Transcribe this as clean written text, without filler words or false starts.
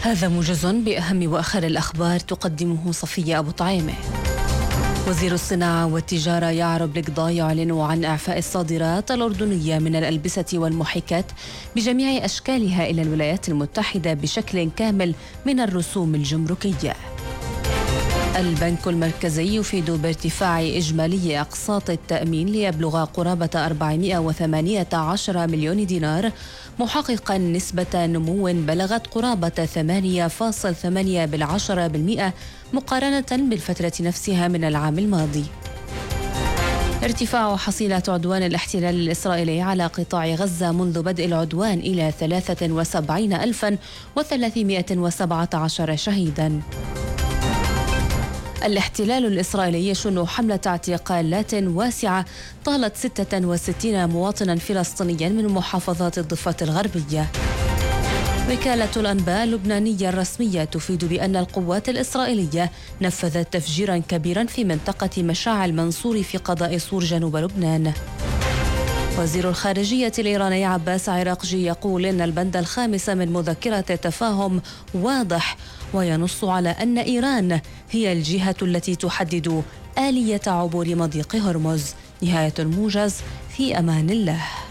هذا موجز بأهم وآخر الأخبار تقدمه صفية أبو طعيمة. وزير الصناعة والتجارة يعرب القضاء يعلن عن إعفاء الصادرات الأردنية من الألبسة والمحكات بجميع أشكالها إلى الولايات المتحدة بشكل كامل من الرسوم الجمركية. البنك المركزي يفيد بارتفاع إجمالي أقساط التأمين ليبلغ قرابة 418 مليون دينار، محققا نسبة نمو بلغت قرابة 8.8% مقارنة بالفترة نفسها من العام الماضي. ارتفاع حصيلة عدوان الاحتلال الإسرائيلي على قطاع غزة منذ بدء العدوان إلى 73,317 شهيداً. الاحتلال الإسرائيلي يشن حملة اعتقالات واسعة طالت 66 مواطنا فلسطينيا من محافظات الضفة الغربية. وكالة الأنباء اللبنانية الرسمية تفيد بأن القوات الإسرائيلية نفذت تفجيرا كبيرا في منطقة مشاعل منصور في قضاء صور جنوب لبنان. وزير الخارجية الإيراني عباس عراقجي يقول إن البند الخامس من مذكرة التفاهم واضح، وينص على أن إيران هي الجهة التي تحدد آلية عبور مضيق هرمز. نهاية الموجز، في أمان الله.